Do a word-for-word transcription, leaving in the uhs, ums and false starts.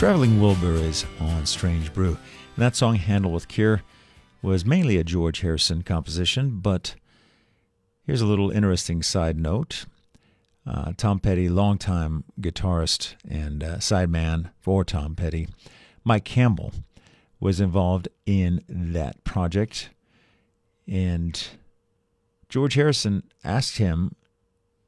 Traveling Wilburys on Strange Brew. And that song, Handle with Cure, was mainly a George Harrison composition, but here's a little interesting side note. Uh, Tom Petty, longtime guitarist and uh, sideman for Tom Petty, Mike Campbell, was involved in that project. And George Harrison asked him